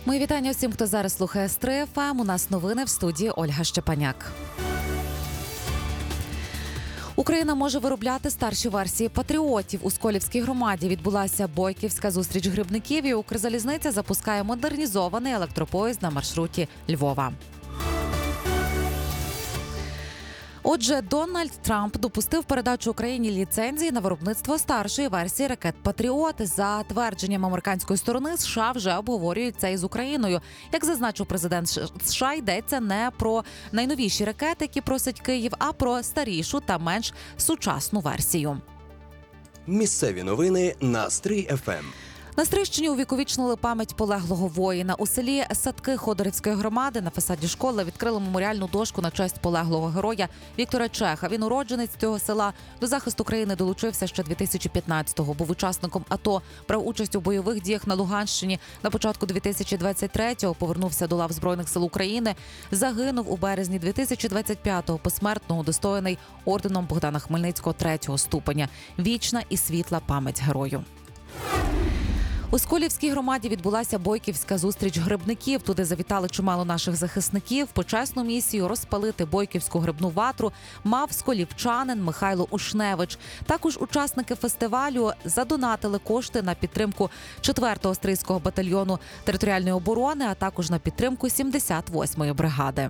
Мої вітання всім, хто зараз слухає Стрий ФМ. У нас новини в студії Ольга Щепаняк. Україна може виробляти старші версії патріотів. У Сколівській громаді відбулася бойківська зустріч грибників, і Укрзалізниця запускає модернізований електропоїзд на маршруті Львова. Отже, Дональд Трамп допустив передачу Україні ліцензії на виробництво старшої версії ракет «Патріот». За твердженням американської сторони, США вже обговорюють це із Україною. Як зазначив президент США, йдеться не про найновіші ракети, які просить Київ, а про старішу та менш сучасну версію. Місцеві новини на Стрий ФМ. На Стрийщині увіковічнили пам'ять полеглого воїна. У селі Садки Ходорівської громади на фасаді школи відкрили меморіальну дошку на честь полеглого героя Віктора Чеха. Він уродженець цього села. До захисту країни долучився ще 2015-го. Був учасником АТО, брав участь у бойових діях на Луганщині. На початку 2023-го повернувся до лав Збройних сил України. Загинув у березні 2025-го, посмертно удостоєний орденом Богдана Хмельницького 3-го ступеня. Вічна і світла пам'ять герою. У Сколівській громаді відбулася бойківська зустріч грибників. Туди завітали чимало наших захисників. Почесну місію розпалити бойківську грибну ватру мав сколівчанин Михайло Ушневич. Також учасники фестивалю задонатили кошти на підтримку 4-го стрийського батальйону територіальної оборони, а також на підтримку 78-ї бригади.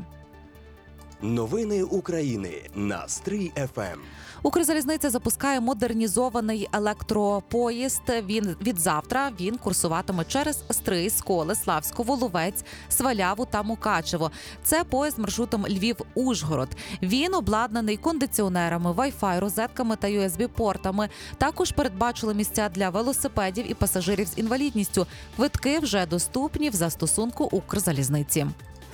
Новини України на Стрий ФМ. Укрзалізниця запускає модернізований електропоїзд. Від завтра він курсуватиме через Стрий, Сколи, Славську, Воловець, Сваляву та Мукачево. Це поїзд маршрутом Львів-Ужгород. Він обладнаний кондиціонерами, Wi-Fi, розетками та USB-портами. Також передбачили місця для велосипедів і пасажирів з інвалідністю. Квитки вже доступні в застосунку Укрзалізниці.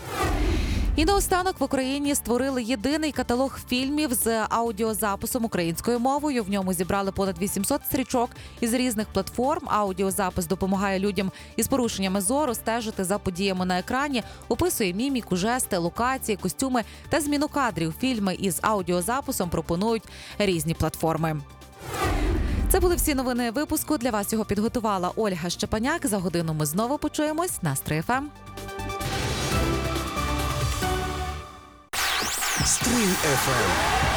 І наостанок в Україні створили єдиний каталог фільмів з аудіозаписом українською мовою. В ньому зібрали понад 800 стрічок із різних платформ. Аудіозапис допомагає людям із порушеннями зору стежити за подіями на екрані, описує міміку, жести, локації, костюми та зміну кадрів. Фільми із аудіозаписом пропонують різні платформи. Це були всі новини випуску. Для вас його підготувала Ольга Щепаняк. За годину ми знову почуємось на Стрий ФМ. Стрий ФМ.